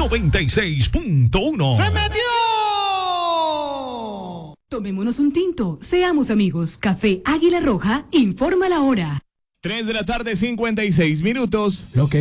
96.1. ¡Se metió! Tomémonos un tinto, seamos amigos. Café Águila Roja informa la hora. 3 de la tarde, 56 minutos. Lo que